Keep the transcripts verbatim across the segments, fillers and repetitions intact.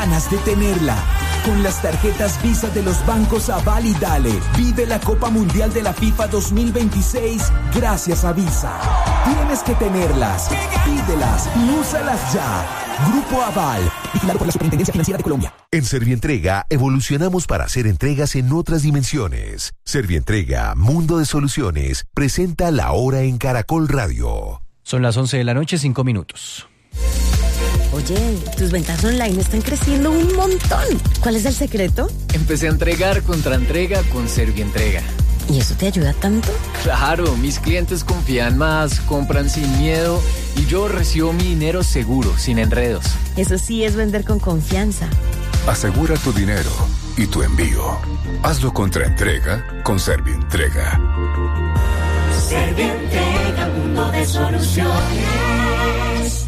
ganas de tenerla. Con las tarjetas Visa de los bancos Aval y Dale, vive la Copa Mundial de la FIFA dos mil veintiséis gracias a Visa. Tienes que tenerlas, pídelas y úsalas ya. Grupo Aval, vigilado por la Superintendencia Financiera de Colombia. En Servientrega evolucionamos para hacer entregas en otras dimensiones. Servientrega, Mundo de Soluciones, presenta La Hora en Caracol Radio. Son las once de la noche, cinco minutos. Oye, tus ventas online están creciendo un montón. ¿Cuál es el secreto? Empecé a entregar contra entrega con Servientrega. ¿Y eso te ayuda tanto? Claro, mis clientes confían más, compran sin miedo y yo recibo mi dinero seguro, sin enredos. Eso sí es vender con confianza. Asegura tu dinero y tu envío. Hazlo contra entrega con Servientrega. Servientrega, mundo de soluciones.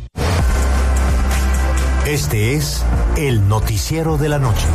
Este es el noticiero de la noche.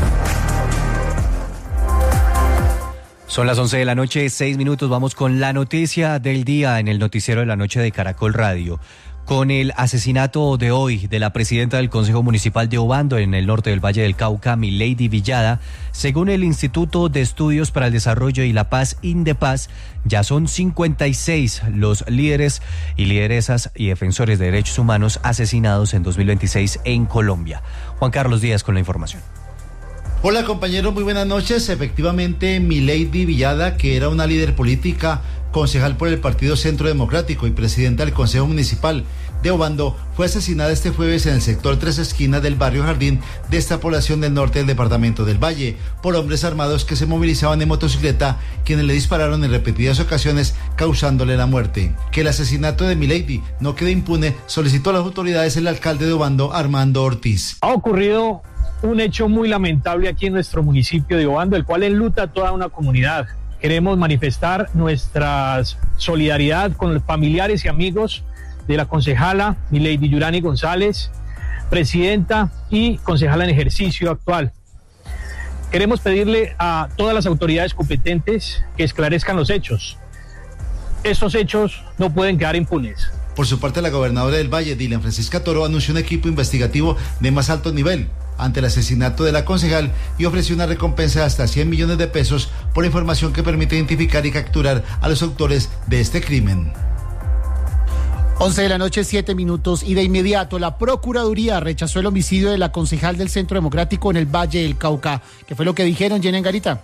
Son las once de la noche, seis minutos. Vamos con la noticia del día en el noticiero de la noche de Caracol Radio. Con el asesinato de hoy de la presidenta del Consejo Municipal de Obando en el norte del Valle del Cauca, Milady Villada, según el Instituto de Estudios para el Desarrollo y la Paz, INDEPAZ, ya son cincuenta y seis los líderes y lideresas y defensores de derechos humanos asesinados en dos mil veintiséis en Colombia. Juan Carlos Díaz con la información. Hola compañeros, muy buenas noches. Efectivamente, Milady Villada, que era una líder política, concejal por el Partido Centro Democrático y presidenta del Consejo Municipal de Obando, fue asesinada este jueves en el sector Tres Esquinas del barrio Jardín de esta población del norte del departamento del Valle, por hombres armados que se movilizaban en motocicleta, quienes le dispararon en repetidas ocasiones, causándole la muerte. Que el asesinato de Milady no quede impune, solicitó a las autoridades el alcalde de Obando, Armando Ortiz. Ha ocurrido un hecho muy lamentable aquí en nuestro municipio de Obando, el cual enluta a toda una comunidad. Queremos manifestar nuestra solidaridad con los familiares y amigos de la concejala Milady Yurani González, presidenta y concejala en ejercicio actual. Queremos pedirle a todas las autoridades competentes que esclarezcan los hechos. Estos hechos no pueden quedar impunes. Por su parte, la gobernadora del Valle, Dilian Francisca Toro, anunció un equipo investigativo de más alto nivel ante el asesinato de la concejal y ofreció una recompensa de hasta cien millones de pesos por información que permite identificar y capturar a los autores de este crimen. once de la noche, siete minutos, y de inmediato la Procuraduría rechazó el homicidio de la concejal del Centro Democrático en el Valle del Cauca. ¿Qué fue lo que dijeron, Jenny Angarita?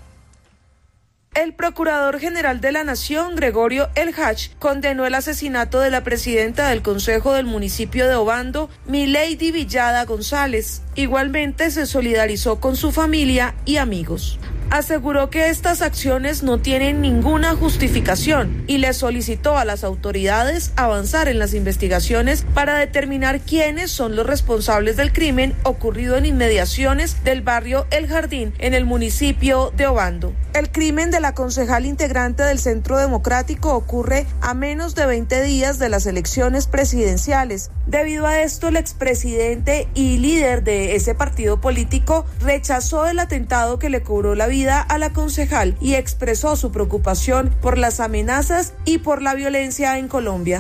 El Procurador General de la Nación, Gregorio El Hach, condenó el asesinato de la presidenta del Consejo del municipio de Obando, Milady Villada González. Igualmente se solidarizó con su familia y amigos. Aseguró que estas acciones no tienen ninguna justificación y le solicitó a las autoridades avanzar en las investigaciones para determinar quiénes son los responsables del crimen ocurrido en inmediaciones del barrio El Jardín, en el municipio de Obando. El crimen de la concejal integrante del Centro Democrático ocurre a menos de veinte días de las elecciones presidenciales. Debido a esto, el expresidente y líder de ese partido político rechazó el atentado que le cobró la vida a la concejal y expresó su preocupación por las amenazas y por la violencia en Colombia.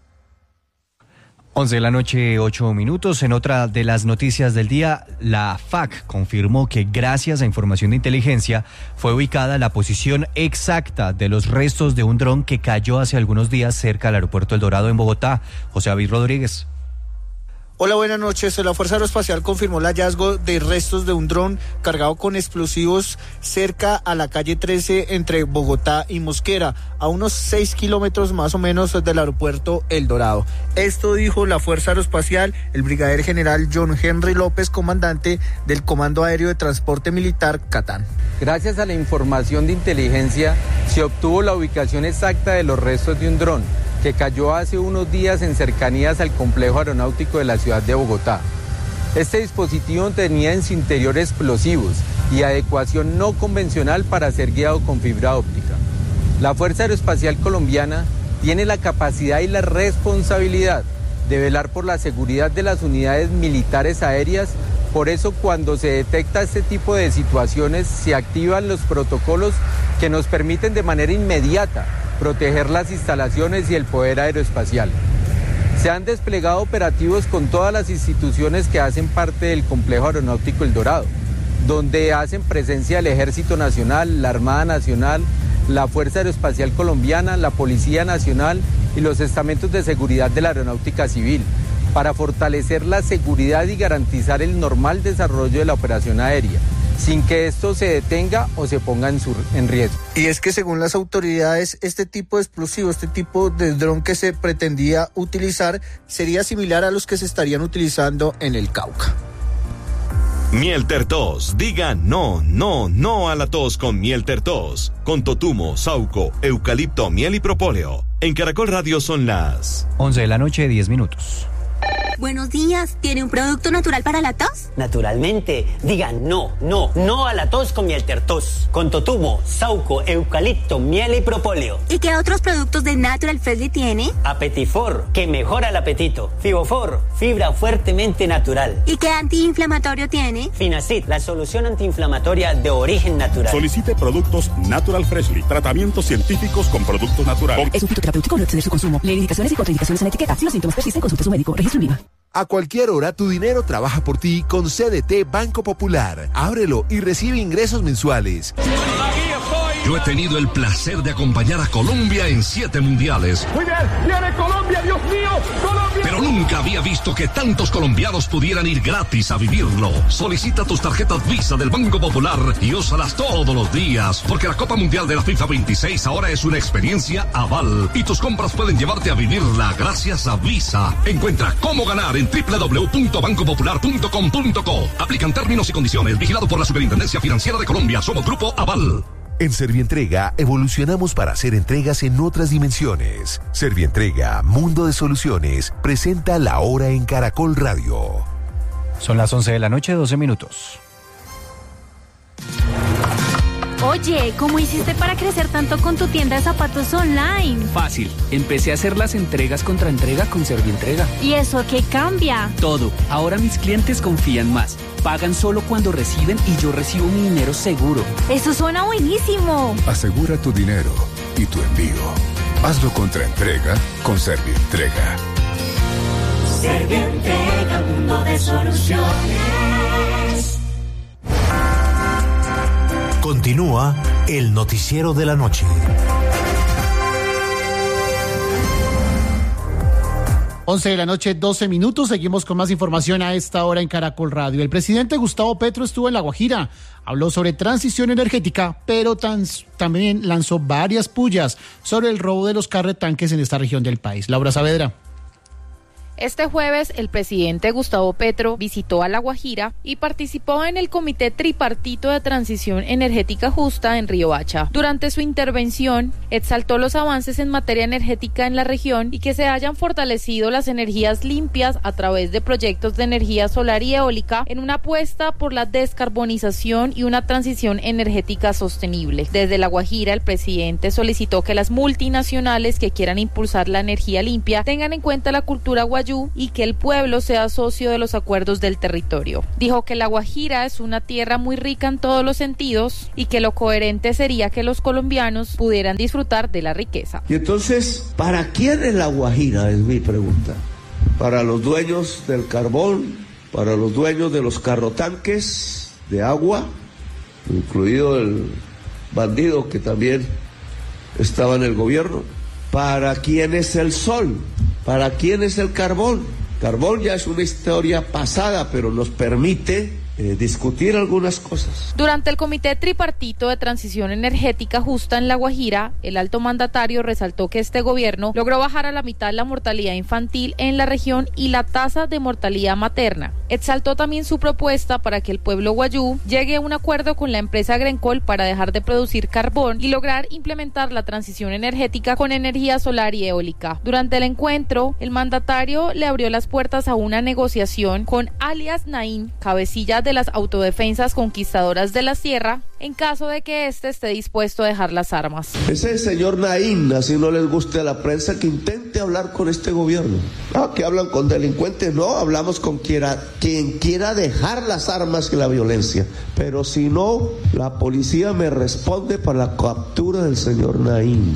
once de la noche, ocho minutos. En otra de las noticias del día, la F A C confirmó que gracias a información de inteligencia fue ubicada la posición exacta de los restos de un dron que cayó hace algunos días cerca del aeropuerto El Dorado en Bogotá. José David Rodríguez. Hola, buenas noches. La Fuerza Aeroespacial confirmó el hallazgo de restos de un dron cargado con explosivos cerca a la calle trece entre Bogotá y Mosquera, a unos seis kilómetros más o menos del aeropuerto El Dorado. Esto dijo la Fuerza Aeroespacial, el brigadier general John Henry López, comandante del Comando Aéreo de Transporte Militar Catán. Gracias a la información de inteligencia se obtuvo la ubicación exacta de los restos de un dron que cayó hace unos días en cercanías al complejo aeronáutico de la ciudad de Bogotá. Este dispositivo tenía en su interior explosivos y adecuación no convencional para ser guiado con fibra óptica. La Fuerza Aeroespacial Colombiana tiene la capacidad y la responsabilidad de velar por la seguridad de las unidades militares aéreas. Por eso, cuando se detecta este tipo de situaciones, se activan los protocolos que nos permiten de manera inmediata proteger las instalaciones y el poder aeroespacial. Se han desplegado operativos con todas las instituciones que hacen parte del complejo aeronáutico El Dorado, donde hacen presencia el Ejército Nacional, la Armada Nacional, la Fuerza Aeroespacial Colombiana, la Policía Nacional y los estamentos de seguridad de la Aeronáutica Civil, para fortalecer la seguridad y garantizar el normal desarrollo de la operación aérea, sin que esto se detenga o se ponga en, su, en riesgo. Y es que según las autoridades, este tipo de explosivo, este tipo de dron que se pretendía utilizar, sería similar a los que se estarían utilizando en el Cauca. Mielter Tos, diga no, no, no a la tos con Mielter Tos, con totumo, sauco, eucalipto, miel y propóleo. En Caracol Radio son las once de la noche, diez minutos. Buenos días, ¿tiene un producto natural para la tos? Naturalmente, digan no, no, no a la tos con Mielter Tos, con totumo, sauco, eucalipto, miel y propóleo. ¿Y qué otros productos de Natural Freshly tiene? Apetifor, que mejora el apetito. Fibofor, fibra fuertemente natural. ¿Y qué antiinflamatorio tiene? Finacid, la solución antiinflamatoria de origen natural. Solicite productos Natural Freshly, tratamientos científicos con productos naturales. Es un fitoterapéutico, no exceder su consumo. Lee indicaciones y contraindicaciones en la etiqueta. Si los síntomas persisten, consulte a su médico. Registro INVIMA. A cualquier hora tu dinero trabaja por ti con C D T Banco Popular. Ábrelo y recibe ingresos mensuales. Yo he tenido el placer de acompañar a Colombia en siete mundiales. Muy bien, viene Colombia, Dios mío, Colombia. Pero nunca había visto que tantos colombianos pudieran ir gratis a vivirlo. Solicita tus tarjetas Visa del Banco Popular y úsalas todos los días, porque la Copa Mundial de la FIFA veintiséis ahora es una experiencia aval y tus compras pueden llevarte a vivirla gracias a Visa. Encuentra cómo ganar en doble u doble u doble u punto banco popular punto com punto co. Aplican términos y condiciones. Vigilado por la Superintendencia Financiera de Colombia. Somos Grupo Aval. En Servientrega evolucionamos para hacer entregas en otras dimensiones. Servientrega, Mundo de Soluciones, presenta La Hora en Caracol Radio. Son las once de la noche, doce minutos. Oye, ¿cómo hiciste para crecer tanto con tu tienda de zapatos online? Fácil, empecé a hacer las entregas contra entrega con Servientrega. ¿Y eso qué cambia? Todo, ahora mis clientes confían más. Pagan solo cuando reciben y yo recibo mi dinero seguro. ¡Eso suena buenísimo! Asegura tu dinero y tu envío. Hazlo contra entrega con Servientrega. Servientrega, mundo de soluciones. Continúa el noticiero de la noche. once de la noche, doce minutos. Seguimos con más información a esta hora en Caracol Radio. El presidente Gustavo Petro estuvo en La Guajira. Habló sobre transición energética, pero tan, también lanzó varias pullas sobre el robo de los carretanques en esta región del país. Laura Saavedra. Este jueves, el presidente Gustavo Petro visitó a La Guajira y participó en el Comité Tripartito de Transición Energética Justa en Riohacha. Durante su intervención, exaltó los avances en materia energética en la región y que se hayan fortalecido las energías limpias a través de proyectos de energía solar y eólica en una apuesta por la descarbonización y una transición energética sostenible. Desde La Guajira, el presidente solicitó que las multinacionales que quieran impulsar la energía limpia tengan en cuenta la cultura guayú y que el pueblo sea socio de los acuerdos del territorio. Dijo que La Guajira es una tierra muy rica en todos los sentidos y que lo coherente sería que los colombianos pudieran disfrutar de la riqueza. Y entonces, ¿para quién es La Guajira? Es mi pregunta. ¿Para los dueños del carbón? ¿Para los dueños de los carrotanques de agua? Incluido el bandido que también estaba en el gobierno. ¿Para quién es el sol? ¿Para quién es el carbón? Carbón ya es una historia pasada, pero nos permite eh, discutir algunas cosas. Durante el Comité Tripartito de Transición Energética Justa en La Guajira, el alto mandatario resaltó que este gobierno logró bajar a la mitad la mortalidad infantil en la región y la tasa de mortalidad materna. Exaltó también su propuesta para que el pueblo guayú llegue a un acuerdo con la empresa Grencol para dejar de producir carbón y lograr implementar la transición energética con energía solar y eólica. Durante el encuentro, el mandatario le abrió las puertas a una negociación con alias Naín, cabecilla de las autodefensas conquistadoras de la sierra, en caso de que éste esté dispuesto a dejar las armas. Ese señor Naín, así no les guste a la prensa, que intente hablar con este gobierno. Ah, que hablan con delincuentes, no, hablamos con quiera, quien quiera dejar las armas y la violencia. Pero si no, la policía me responde para la captura del señor Naín.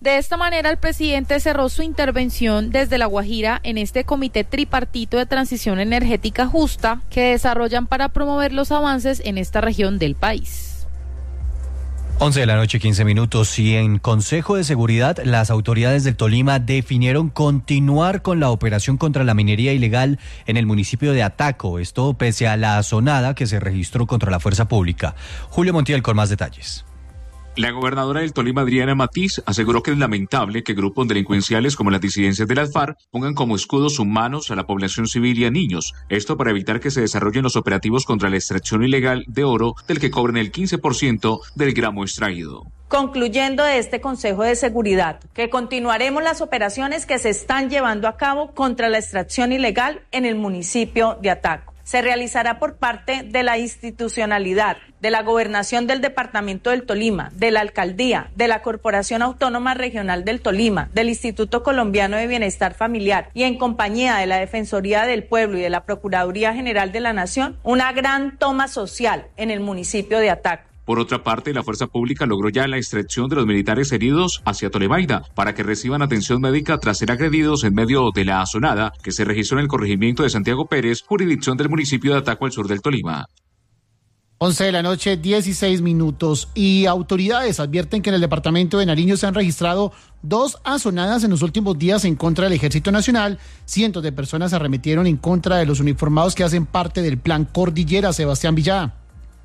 De esta manera, el presidente cerró su intervención desde La Guajira en este comité tripartito de transición energética justa que desarrollan para promover los avances en esta región del país. once de la noche, quince minutos, y en Consejo de Seguridad, las autoridades del Tolima definieron continuar con la operación contra la minería ilegal en el municipio de Ataco, esto pese a la azonada que se registró contra la fuerza pública. Julio Montiel con más detalles. La gobernadora del Tolima, Adriana Matiz, aseguró que es lamentable que grupos delincuenciales como las disidencias de las FARC pongan como escudos humanos a la población civil y a niños. Esto para evitar que se desarrollen los operativos contra la extracción ilegal de oro, del que cobran el quince por ciento del gramo extraído. Concluyendo de este Consejo de Seguridad, que continuaremos las operaciones que se están llevando a cabo contra la extracción ilegal en el municipio de Ataco. Se realizará por parte de la institucionalidad, de la Gobernación del Departamento del Tolima, de la Alcaldía, de la Corporación Autónoma Regional del Tolima, del Instituto Colombiano de Bienestar Familiar y en compañía de la Defensoría del Pueblo y de la Procuraduría General de la Nación, una gran toma social en el municipio de Ataco. Por otra parte, la fuerza pública logró ya la extracción de los militares heridos hacia Tolemaida para que reciban atención médica tras ser agredidos en medio de la azonada que se registró en el corregimiento de Santiago Pérez, jurisdicción del municipio de Ataco al sur del Tolima. once de la noche, dieciséis minutos, y autoridades advierten que en el departamento de Nariño se han registrado dos azonadas en los últimos días en contra del Ejército Nacional. Cientos de personas se arremetieron en contra de los uniformados que hacen parte del Plan Cordillera. Sebastián Villada.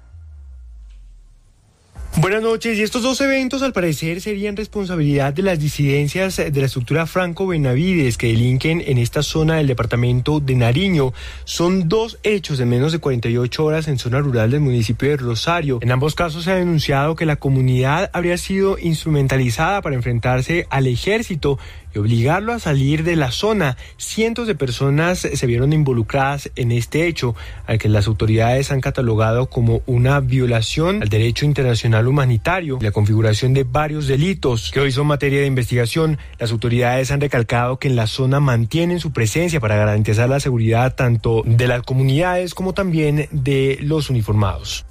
Buenas noches, y estos dos eventos al parecer serían responsabilidad de las disidencias de la estructura Franco Benavides que delinquen en esta zona del departamento de Nariño. Son dos hechos en menos de cuarenta y ocho horas en zona rural del municipio de Rosario. En ambos casos se ha denunciado que la comunidad habría sido instrumentalizada para enfrentarse al ejército y obligarlo a salir de la zona. Cientos de personas se vieron involucradas en este hecho, al que las autoridades han catalogado como una violación al derecho internacional humanitario, la configuración de varios delitos que hoy son materia de investigación. Las autoridades han recalcado que en la zona mantienen su presencia para garantizar la seguridad tanto de las comunidades como también de los uniformados.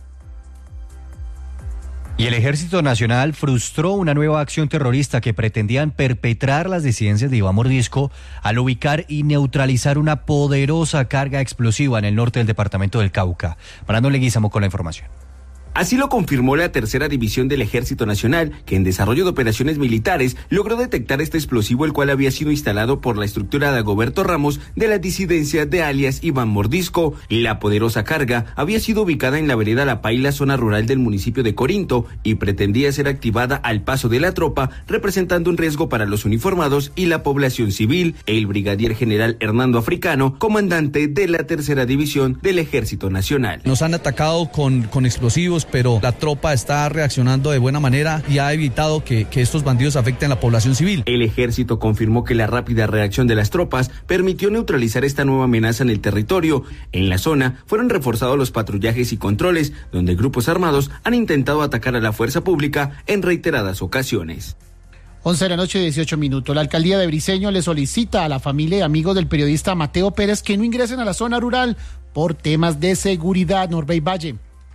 Y el Ejército Nacional frustró una nueva acción terrorista que pretendían perpetrar las disidencias de Iván Mordisco al ubicar y neutralizar una poderosa carga explosiva en el norte del departamento del Cauca. Brandon Leguízamo con la información. Así lo confirmó la tercera división del Ejército Nacional, que en desarrollo de operaciones militares logró detectar este explosivo, el cual había sido instalado por la estructura de Agoberto Ramos de la disidencia de alias Iván Mordisco. La poderosa carga había sido ubicada en la vereda La Paila, zona rural del municipio de Corinto, y pretendía ser activada al paso de la tropa, representando un riesgo para los uniformados y la población civil. El brigadier general Hernando Africano, comandante de la tercera división del Ejército Nacional. Nos han atacado con, con explosivos, pero la tropa está reaccionando de buena manera y ha evitado que, que estos bandidos afecten a la población civil. El ejército confirmó que la rápida reacción de las tropas permitió neutralizar esta nueva amenaza en el territorio. En la zona fueron reforzados los patrullajes y controles, donde grupos armados han intentado atacar a la fuerza pública en reiteradas ocasiones. once de la noche, dieciocho minutos. La alcaldía de Briceño le solicita a la familia y amigos del periodista Mateo Pérez que no ingresen a la zona rural por temas de seguridad. Norbey Valle.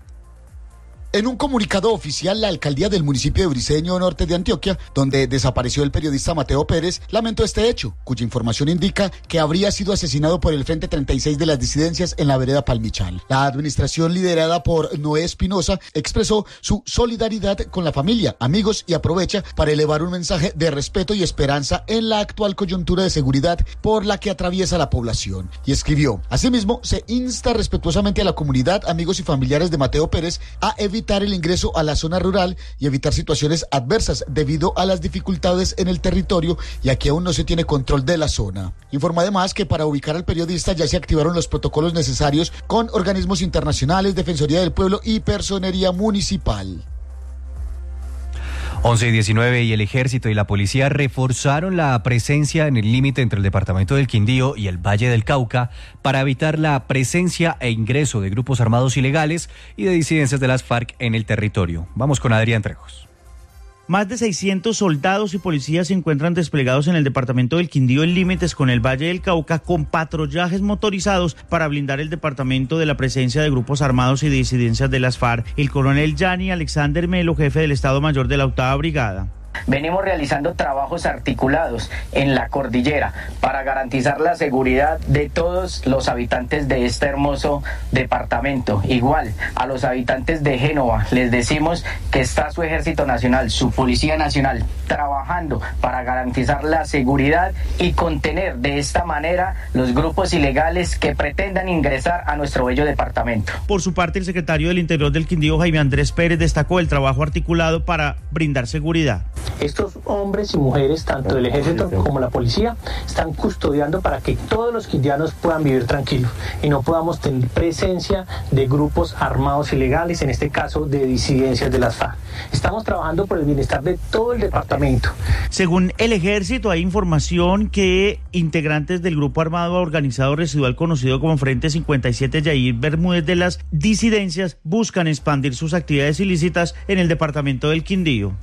En un comunicado oficial, la alcaldía del municipio de Briceño, norte de Antioquia, donde desapareció el periodista Mateo Pérez, lamentó este hecho, cuya información indica que habría sido asesinado por el Frente treinta y seis de las disidencias en la vereda Palmichal. La administración liderada por Noé Espinosa expresó su solidaridad con la familia, amigos y aprovecha para elevar un mensaje de respeto y esperanza en la actual coyuntura de seguridad por la que atraviesa la población. Y escribió: asimismo, se insta respetuosamente a la comunidad, amigos y familiares de Mateo Pérez a evitar el ingreso a la zona rural y evitar situaciones adversas debido a las dificultades en el territorio y a que aún no se tiene control de la zona. Informa además que para ubicar al periodista ya se activaron los protocolos necesarios con organismos internacionales, Defensoría del Pueblo y Personería Municipal. once y diecinueve, y el ejército y la policía reforzaron la presencia en el límite entre el departamento del Quindío y el Valle del Cauca para evitar la presencia e ingreso de grupos armados ilegales y de disidencias de las FARC en el territorio. Vamos con Adrián Trejos. Más de seiscientos soldados y policías se encuentran desplegados en el departamento del Quindío en límites con el Valle del Cauca con patrullajes motorizados para blindar el departamento de la presencia de grupos armados y disidencias de las FARC. El coronel Yanni Alexander Melo, jefe del Estado Mayor de la octava Brigada. Venimos realizando trabajos articulados en la cordillera para garantizar la seguridad de todos los habitantes de este hermoso departamento. Igual a los habitantes de Génova les decimos que está su Ejército Nacional, su Policía Nacional, trabajando para garantizar la seguridad y contener de esta manera los grupos ilegales que pretendan ingresar a nuestro bello departamento. Por su parte, el secretario del Interior del Quindío, Jaime Andrés Pérez, destacó el trabajo articulado para brindar seguridad. Estos hombres y mujeres, tanto del ejército como la policía, están custodiando para que todos los quindianos puedan vivir tranquilos y no podamos tener presencia de grupos armados ilegales, en este caso de disidencias de las FARC. Estamos trabajando por el bienestar de todo el departamento. Según el ejército, hay información que integrantes del grupo armado organizado residual conocido como Frente cincuenta y siete Yair Bermúdez de las disidencias buscan expandir sus actividades ilícitas en el departamento del Quindío.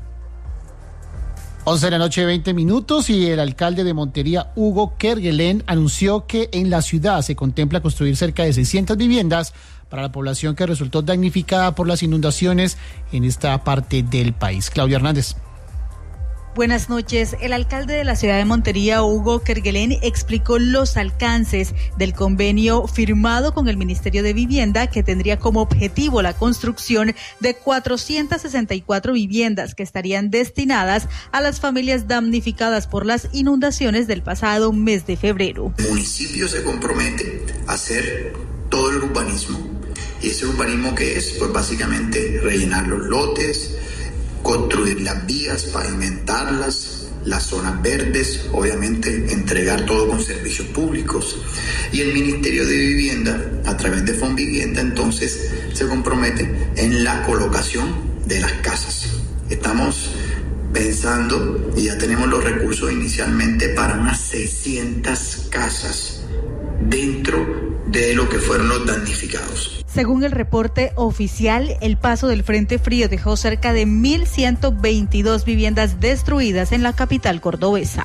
once de la noche, veinte minutos, y el alcalde de Montería, Hugo Kerguelen, anunció que en la ciudad se contempla construir cerca de seiscientas viviendas para la población que resultó damnificada por las inundaciones en esta parte del país. Claudia Hernández. Buenas noches. El alcalde de la ciudad de Montería, Hugo Kerguelen, explicó los alcances del convenio firmado con el Ministerio de Vivienda, que tendría como objetivo la construcción de cuatrocientas sesenta y cuatro viviendas que estarían destinadas a las familias damnificadas por las inundaciones del pasado mes de febrero. El municipio se compromete a hacer todo el urbanismo. ¿Y ese urbanismo qué es? Pues básicamente rellenar los lotes, construir las vías, pavimentarlas, las zonas verdes, obviamente entregar todo con servicios públicos. Y el Ministerio de Vivienda, a través de Fonvivienda, entonces se compromete en la colocación de las casas. Estamos pensando y ya tenemos los recursos inicialmente para unas seiscientas casas dentro de lo que fueron los damnificados. Según el reporte oficial, el paso del Frente Frío dejó cerca de mil ciento veintidós viviendas destruidas en la capital cordobesa.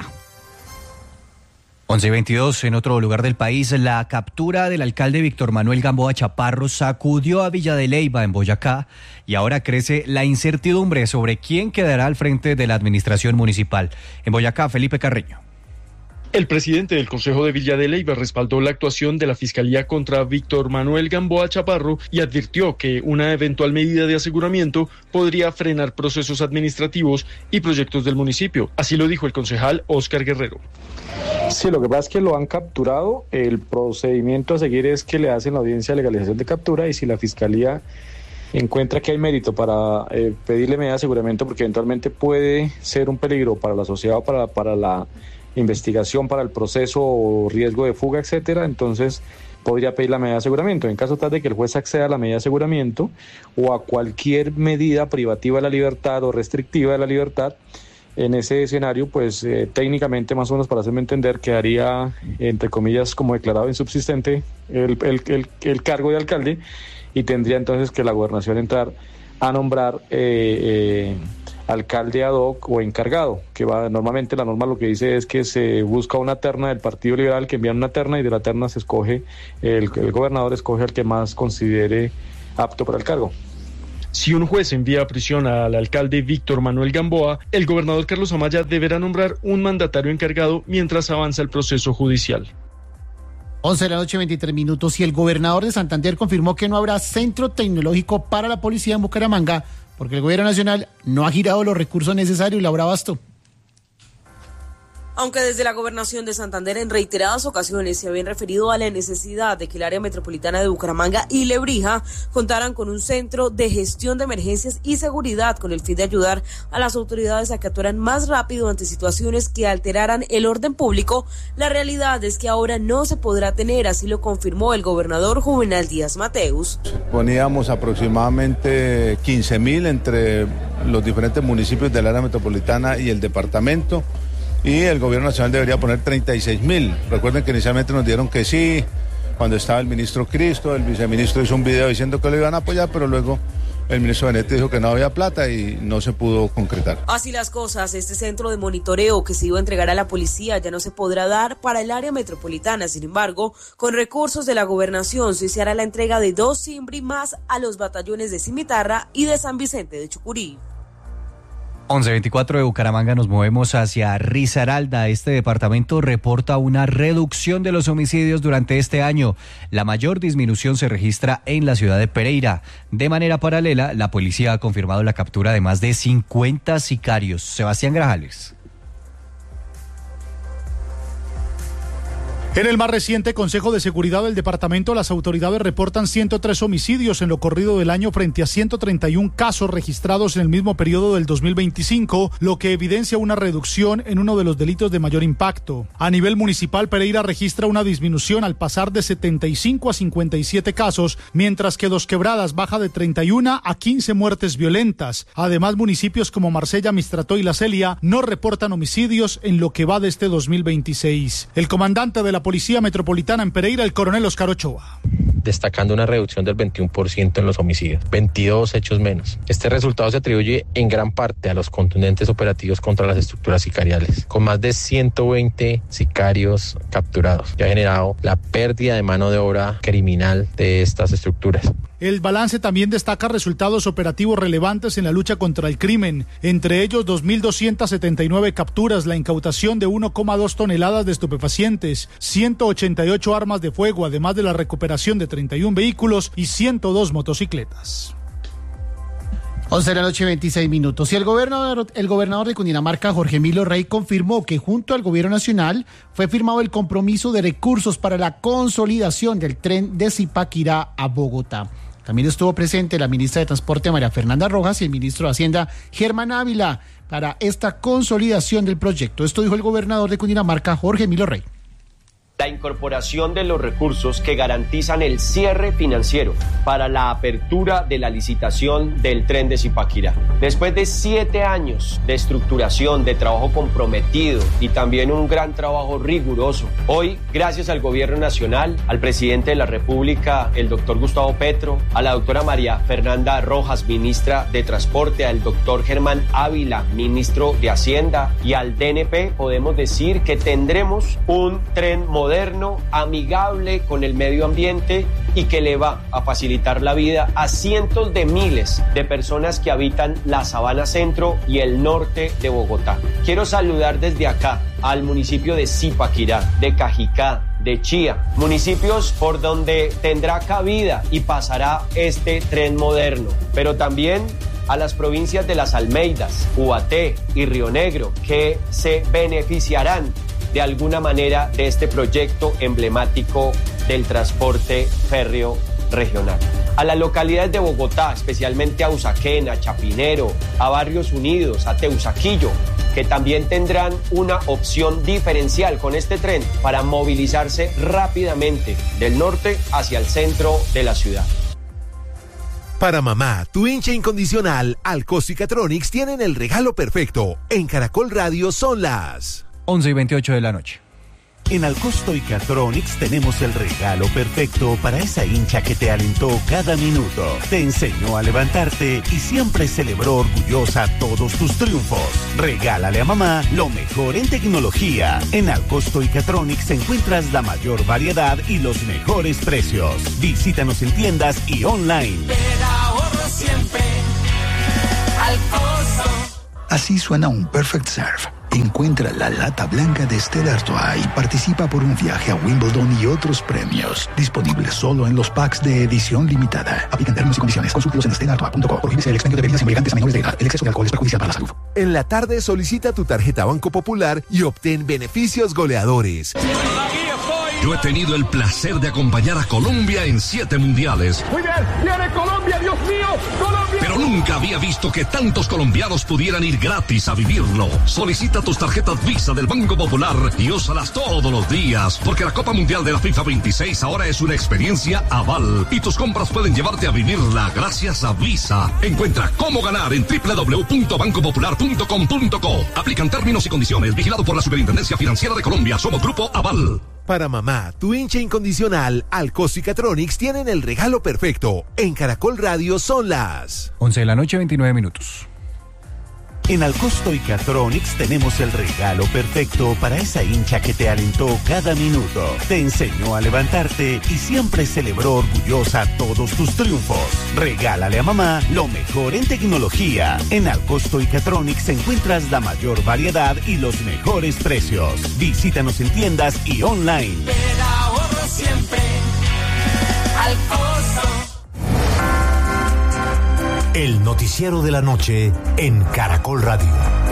once y veintidós, en otro lugar del país, la captura del alcalde Víctor Manuel Gamboa Chaparro sacudió a Villa de Leyva, en Boyacá, y ahora crece la incertidumbre sobre quién quedará al frente de la administración municipal. En Boyacá, Felipe Carreño. El presidente del Consejo de Villa de Leyva respaldó la actuación de la Fiscalía contra Víctor Manuel Gamboa Chaparro y advirtió que una eventual medida de aseguramiento podría frenar procesos administrativos y proyectos del municipio. Así lo dijo el concejal Óscar Guerrero. Sí, lo que pasa es que lo han capturado. El procedimiento a seguir es que le hacen la audiencia de legalización de captura, y si la Fiscalía encuentra que hay mérito para eh, pedirle medida de aseguramiento, porque eventualmente puede ser un peligro para la sociedad o para, para la investigación, para el proceso o riesgo de fuga, etcétera, entonces podría pedir la medida de aseguramiento. En caso tal de que el juez acceda a la medida de aseguramiento o a cualquier medida privativa de la libertad o restrictiva de la libertad, en ese escenario, pues eh, técnicamente, más o menos para hacerme entender, quedaría, entre comillas, como declarado insubsistente el, el, el, el cargo de alcalde, y tendría entonces que la gobernación entrar a nombrar eh, eh, alcalde ad hoc o encargado, que va normalmente la norma lo que dice es que se busca una terna del Partido Liberal, que envían una terna y de la terna se escoge, el, el gobernador escoge al que más considere apto para el cargo. Si un juez envía a prisión al alcalde Víctor Manuel Gamboa, el gobernador Carlos Amaya deberá nombrar un mandatario encargado mientras avanza el proceso judicial. once de la noche, veintitrés minutos, y el gobernador de Santander confirmó que no habrá centro tecnológico para la policía en Bucaramanga, porque el gobierno nacional no ha girado los recursos necesarios. Laura Basto. Aunque desde la Gobernación de Santander en reiteradas ocasiones se habían referido a la necesidad de que el área metropolitana de Bucaramanga y Lebrija contaran con un centro de gestión de emergencias y seguridad con el fin de ayudar a las autoridades a que actuaran más rápido ante situaciones que alteraran el orden público, la realidad es que ahora no se podrá tener, así lo confirmó el gobernador Juvenal Díaz Mateus. Poníamos aproximadamente quince mil entre los diferentes municipios del área metropolitana y el departamento, y el gobierno nacional debería poner treinta y seis mil. Recuerden que inicialmente nos dieron que sí, cuando estaba el ministro Cristo, el viceministro hizo un video diciendo que lo iban a apoyar, pero luego el ministro Benetti dijo que no había plata y no se pudo concretar. Así las cosas, este centro de monitoreo que se iba a entregar a la policía ya no se podrá dar para el área metropolitana. Sin embargo, con recursos de la gobernación sí se hará la entrega de dos Simbri más a los batallones de Cimitarra y de San Vicente de Chucurí. once veinticuatro de Bucaramanga, nos movemos hacia Risaralda. Este departamento reporta una reducción de los homicidios durante este año. La mayor disminución se registra en la ciudad de Pereira. De manera paralela, la policía ha confirmado la captura de más de cincuenta sicarios. Sebastián Grajales. En el más reciente Consejo de Seguridad del departamento, las autoridades reportan ciento tres homicidios en lo corrido del año frente a ciento treinta y uno casos registrados en el mismo periodo del dos mil veinticinco, lo que evidencia una reducción en uno de los delitos de mayor impacto. A nivel municipal, Pereira registra una disminución al pasar de setenta y cinco a cincuenta y siete casos, mientras que Dos Quebradas baja de treinta y una a quince muertes violentas. Además, municipios como Marsella, Mistrató y La Celia no reportan homicidios en lo que va de este dos mil veintiséis. El comandante de la Policía Metropolitana en Pereira, el coronel Oscar Ochoa. Destacando una reducción del veintiuno por ciento en los homicidios, veintidós hechos menos. Este resultado se atribuye en gran parte a los contundentes operativos contra las estructuras sicariales, con más de ciento veinte sicarios capturados, que ha generado la pérdida de mano de obra criminal de estas estructuras. El balance también destaca resultados operativos relevantes en la lucha contra el crimen, entre ellos dos mil doscientas setenta y nueve capturas, la incautación de uno coma dos toneladas de estupefacientes, ciento ochenta y ocho armas de fuego, además de la recuperación de treinta y uno vehículos y ciento dos motocicletas. once de la noche, veintiséis minutos. Y el gobernador, el gobernador de Cundinamarca, Jorge Emilio Rey, confirmó que junto al gobierno nacional fue firmado el compromiso de recursos para la consolidación del tren de Zipaquirá a Bogotá. También estuvo presente la ministra de Transporte, María Fernanda Rojas, y el ministro de Hacienda, Germán Ávila, para esta consolidación del proyecto. Esto dijo el gobernador de Cundinamarca, Jorge Emilio Rey. La incorporación de los recursos que garantizan el cierre financiero para la apertura de la licitación del tren de Zipaquirá. Después de siete años de estructuración, de trabajo comprometido y también un gran trabajo riguroso, hoy, gracias al gobierno nacional, al presidente de la República, el doctor Gustavo Petro, a la doctora María Fernanda Rojas, ministra de Transporte, al doctor Germán Ávila, ministro de Hacienda, y al D N P, podemos decir que tendremos un tren moderno moderno, amigable con el medio ambiente y que le va a facilitar la vida a cientos de miles de personas que habitan la Sabana Centro y el norte de Bogotá. Quiero saludar desde acá al municipio de Zipaquirá, de Cajicá, de Chía, municipios por donde tendrá cabida y pasará este tren moderno, pero también a las provincias de Las Almeidas, Ubaté y Río Negro, que se beneficiarán de alguna manera de este proyecto emblemático del transporte férreo regional. A las localidades de Bogotá, especialmente a Usaquén, a Chapinero, a Barrios Unidos, a Teusaquillo, que también tendrán una opción diferencial con este tren para movilizarse rápidamente del norte hacia el centro de la ciudad. Para mamá, tu hincha incondicional, Alcosto y Catronics tienen el regalo perfecto. En Caracol Radio son las once y veintiocho de la noche. En Alcosto y Catronics tenemos el regalo perfecto para esa hincha que te alentó cada minuto, te enseñó a levantarte y siempre celebró orgullosa todos tus triunfos. Regálale a mamá lo mejor en tecnología. En Alcosto y Catronics encuentras la mayor variedad y los mejores precios. Visítanos en tiendas y online. Ahorro siempre. Alcosto. Así suena un Perfect Serve. Encuentra la lata blanca de Stella Artois y participa por un viaje a Wimbledon y otros premios. Disponible solo en los packs de edición limitada. Aplican términos y condiciones. Consúltalos en stella artois punto com. Prohíbese el expendio de bebidas embriagantes a menores de edad. El exceso de alcohol es perjudicial para la salud. En la tarde solicita tu tarjeta Banco Popular y obtén beneficios goleadores. Yo he tenido el placer de acompañar a Colombia en siete mundiales. Muy bien, viene Colombia, Dios mío, Colombia. Pero nunca había visto que tantos colombianos pudieran ir gratis a vivirlo. Solicita tus tarjetas Visa del Banco Popular y úsalas todos los días, porque la Copa Mundial de la FIFA veintiséis ahora es una experiencia Aval y tus compras pueden llevarte a vivirla gracias a Visa. Encuentra cómo ganar en doble u doble u doble u punto banco popular punto com punto co. Aplican términos y condiciones. Vigilado por la Superintendencia Financiera de Colombia. Somos Grupo Aval. Para mamá, tu hincha incondicional, Alcosto y Catronics tienen el regalo perfecto. En Caracol Radio son las once de la noche, veintinueve minutos. En Alcosto y Catronics tenemos el regalo perfecto para esa hincha que te alentó cada minuto, te enseñó a levantarte y siempre celebró orgullosa todos tus triunfos. Regálale a mamá lo mejor en tecnología. En Alcosto y Catronics encuentras la mayor variedad y los mejores precios. Visítanos en tiendas y online. Te da ahorro siempre. Alcosto. El noticiero de la noche en Caracol Radio.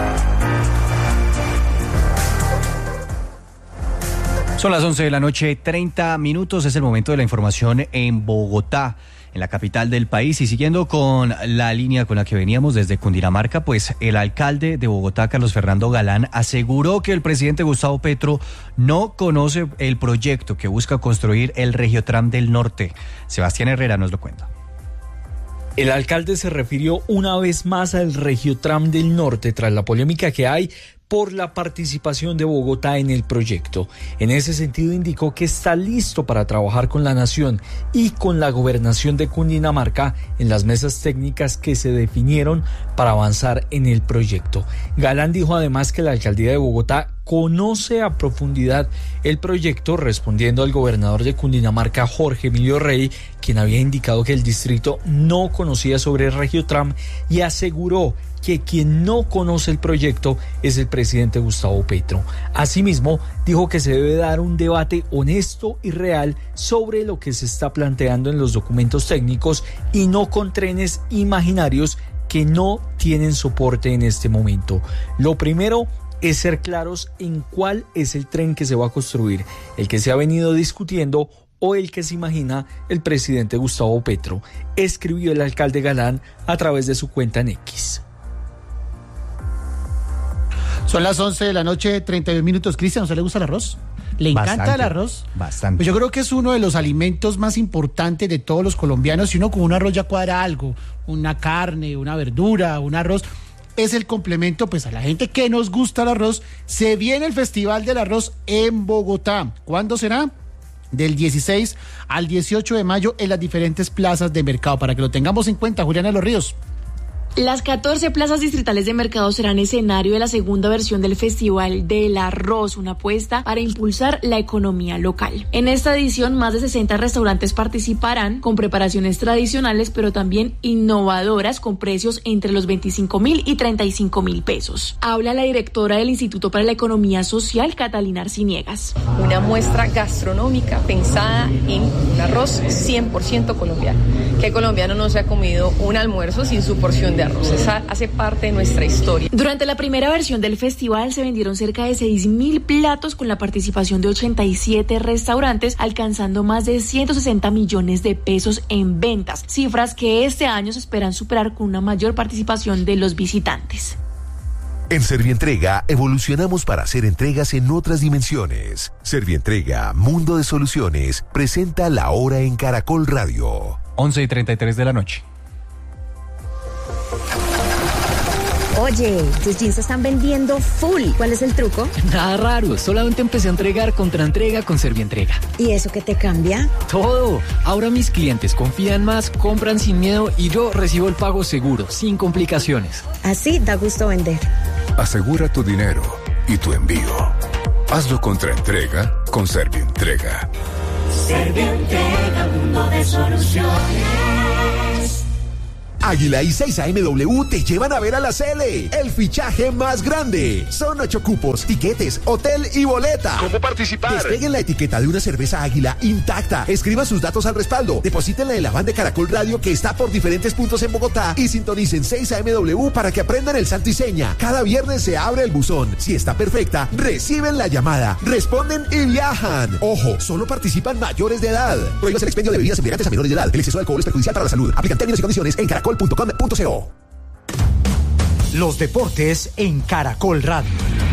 Son las once de la noche, treinta minutos. Es el momento de la información en Bogotá, en la capital del país. Y siguiendo con la línea con la que veníamos desde Cundinamarca, pues el alcalde de Bogotá, Carlos Fernando Galán, aseguró que el presidente Gustavo Petro no conoce el proyecto que busca construir el Regiotram del Norte. Sebastián Herrera nos lo cuenta. El alcalde se refirió una vez más al Regiotram del Norte tras la polémica que hay por la participación de Bogotá en el proyecto. En ese sentido indicó que está listo para trabajar con la nación y con la gobernación de Cundinamarca en las mesas técnicas que se definieron para avanzar en el proyecto. Galán dijo además que la alcaldía de Bogotá conoce a profundidad el proyecto, respondiendo al gobernador de Cundinamarca, Jorge Emilio Rey, quien había indicado que el distrito no conocía sobre el Regiotram, y aseguró que quien no conoce el proyecto es el presidente Gustavo Petro. Asimismo, dijo que se debe dar un debate honesto y real sobre lo que se está planteando en los documentos técnicos y no con trenes imaginarios que no tienen soporte en este momento. Lo primero es ser claros en cuál es el tren que se va a construir, el que se ha venido discutiendo o el que se imagina el presidente Gustavo Petro, escribió el alcalde Galán a través de su cuenta en X. Son las once de la noche, treinta y dos minutos. Cristian, ¿a usted le gusta el arroz? ¿Le encanta Bastante, el arroz? Bastante. Pues yo creo que es uno de los alimentos más importantes de todos los colombianos. Y uno con un arroz ya cuadra algo, una carne, una verdura, un arroz. Es el complemento pues a la gente que nos gusta el arroz. Se viene el Festival del Arroz en Bogotá. ¿Cuándo será? Del dieciséis al dieciocho de mayo en las diferentes plazas de mercado. Para que lo tengamos en cuenta, Juliana de los Ríos. Las catorce plazas distritales de mercado serán escenario de la segunda versión del Festival del Arroz, una apuesta para impulsar la economía local. En esta edición, más de sesenta restaurantes participarán con preparaciones tradicionales, pero también innovadoras, con precios entre los veinticinco mil y treinta y cinco mil pesos. Habla la directora del Instituto para la Economía Social, Catalina Arciniegas. Una muestra gastronómica pensada en un arroz cien por ciento colombiano. ¿Qué colombiano no se ha comido un almuerzo sin su porción de arroz? Esa hace parte de nuestra historia. Durante la primera versión del festival se vendieron cerca de seis mil platos con la participación de ochenta y siete restaurantes, alcanzando más de ciento sesenta millones de pesos en ventas, cifras que este año se esperan superar con una mayor participación de los visitantes. En Servientrega evolucionamos para hacer entregas en otras dimensiones. Servientrega, Mundo de Soluciones, presenta La Hora en Caracol Radio. once y treinta y tres de la noche. Oye, tus jeans se están vendiendo full. ¿Cuál es el truco? Nada raro, solamente empecé a entregar contra entrega con Servientrega. ¿Y eso qué te cambia? Todo. Ahora mis clientes confían más, compran sin miedo y yo recibo el pago seguro, sin complicaciones. Así da gusto vender. Asegura tu dinero y tu envío. Hazlo contra entrega con Servientrega. Servientrega, mundo de soluciones. Águila y seis A M W te llevan a ver a la Cele, el fichaje más grande. Son ocho cupos, tiquetes, hotel y boleta. ¿Cómo participar? Despeguen la etiqueta de una cerveza Águila intacta. Escriban sus datos al respaldo. Deposítenla en la van de Caracol Radio que está por diferentes puntos en Bogotá y sintonicen seis A M W para que aprendan el santo y seña. Cada viernes se abre el buzón. Si está perfecta, reciben la llamada, responden y viajan. Ojo, solo participan mayores de edad. Prohíbas el expendio de bebidas embriagantes a menores de edad. El exceso de alcohol es perjudicial para la salud. Aplican términos y condiciones en caracol punto com punto co. Los deportes en Caracol Radio.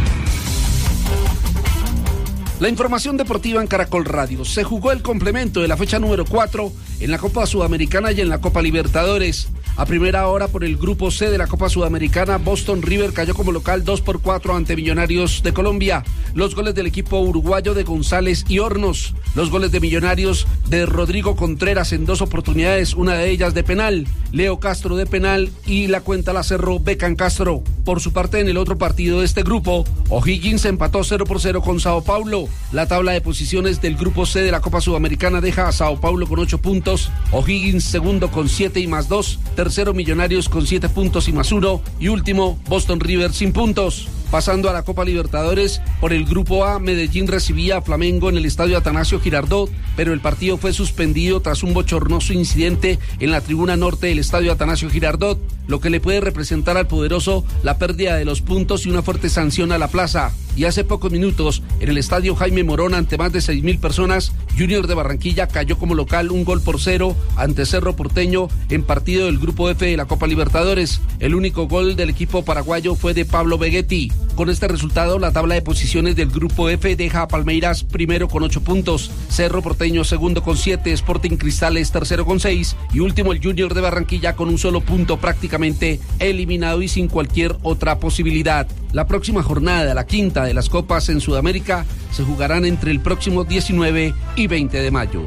La información deportiva en Caracol Radio. Se jugó el complemento de la fecha número cuatro en la Copa Sudamericana y en la Copa Libertadores. A primera hora por el grupo C de la Copa Sudamericana, Boston River cayó como local dos por cuatro ante Millonarios de Colombia. Los goles del equipo uruguayo de González y Hornos. Los goles de Millonarios de Rodrigo Contreras en dos oportunidades, una de ellas de penal. Leo Castro de penal y la cuenta la cerró Beckham Castro. Por su parte, en el otro partido de este grupo, O'Higgins empató cero por cero con Sao Paulo. La tabla de posiciones del grupo C de la Copa Sudamericana deja a Sao Paulo con ocho puntos, O'Higgins segundo con siete y más dos, tercero Millonarios con siete puntos y más uno, y último Boston River sin puntos. Pasando a la Copa Libertadores, por el Grupo A, Medellín recibía a Flamengo en el estadio Atanasio Girardot, pero el partido fue suspendido tras un bochornoso incidente en la tribuna norte del estadio Atanasio Girardot, lo que le puede representar al poderoso la pérdida de los puntos y una fuerte sanción a la plaza. Y hace pocos minutos, en el estadio Jaime Morón, ante más de seis mil personas, Junior de Barranquilla cayó como local un gol por cero ante Cerro Porteño en partido del Grupo F de la Copa Libertadores. El único gol del equipo paraguayo fue de Pablo Vegetti. Con este resultado, la tabla de posiciones del Grupo F deja a Palmeiras primero con ocho puntos, Cerro Porteño segundo con siete, Sporting Cristales tercero con seis y último el Junior de Barranquilla con un solo punto, prácticamente eliminado y sin cualquier otra posibilidad. La próxima jornada, la quinta de las Copas en Sudamérica, se jugarán entre el próximo diecinueve y veinte de mayo.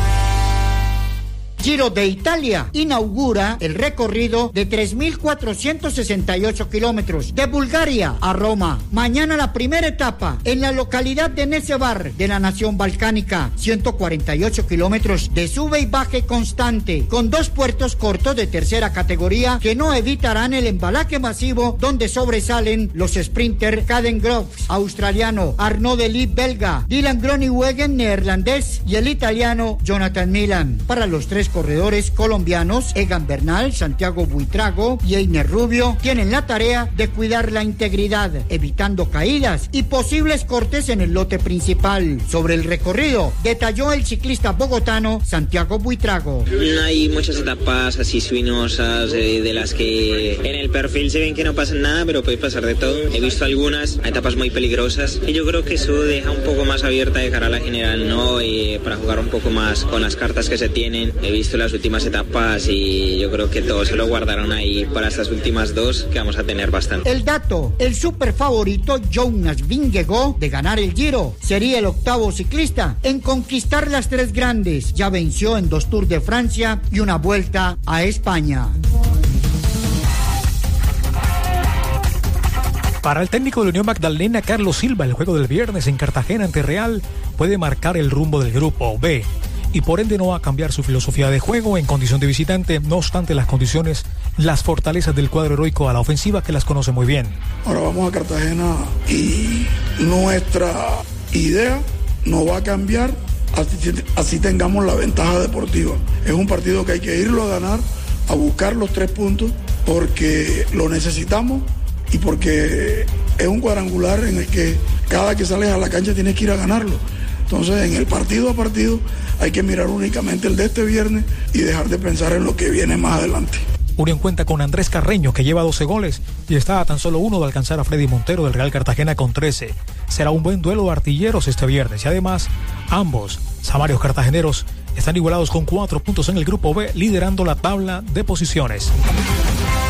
Giro de Italia inaugura el recorrido de tres mil cuatrocientos sesenta y ocho kilómetros de Bulgaria a Roma. Mañana la primera etapa en la localidad de Nesevar de la nación balcánica, ciento cuarenta y ocho kilómetros de sube y baje constante, con dos puertos cortos de tercera categoría que no evitarán el embalaje masivo, donde sobresalen los sprinter Caden Groves, australiano, Arnaud Delis, belga, Dylan Groenewegen, neerlandés, y el italiano Jonathan Milan. Para los tres corredores colombianos, Egan Bernal, Santiago Buitrago y Einer Rubio, tienen la tarea de cuidar la integridad, evitando caídas y posibles cortes en el lote principal. Sobre el recorrido, detalló el ciclista bogotano Santiago Buitrago. Hay muchas etapas así sinuosas, eh, de las que en el perfil se ven que no pasa nada, pero puede pasar de todo. He visto algunas etapas muy peligrosas y yo creo que eso deja un poco más abierta de cara a la general, ¿no? Y para jugar un poco más con las cartas que se tienen. He visto las últimas etapas y yo creo que todos se lo guardaron ahí para estas últimas dos, que vamos a tener bastante. El dato, el super favorito Jonas Vingegaard de ganar el Giro, sería el octavo ciclista en conquistar las tres grandes. Ya venció en dos Tours de Francia y una vuelta a España. Para el técnico de Unión Magdalena, Carlos Silva, el juego del viernes en Cartagena ante Real puede marcar el rumbo del Grupo B y por ende no va a cambiar su filosofía de juego en condición de visitante, no obstante las condiciones, las fortalezas del cuadro heroico a la ofensiva, que las conoce muy bien. Ahora vamos a Cartagena y nuestra idea no va a cambiar así, así tengamos la ventaja deportiva. Es un partido que hay que irlo a ganar, a buscar los tres puntos, porque lo necesitamos y porque es un cuadrangular en el que cada que sales a la cancha tienes que ir a ganarlo. Entonces, en el partido a partido hay que mirar únicamente el de este viernes y dejar de pensar en lo que viene más adelante. Unión cuenta con Andrés Carreño, que lleva doce goles y está a tan solo uno de alcanzar a Freddy Montero del Real Cartagena con trece. Será un buen duelo de artilleros este viernes y además ambos samarios cartageneros están igualados con cuatro puntos en el Grupo B, liderando la tabla de posiciones.